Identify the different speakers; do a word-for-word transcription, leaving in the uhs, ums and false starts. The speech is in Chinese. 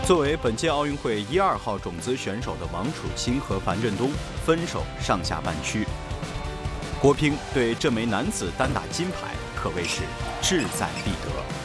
Speaker 1: 作为本届奥运会一二号种子选手的王楚钦和樊振东分手上下半区。国乒对这枚男子单打金牌可谓是志在必得。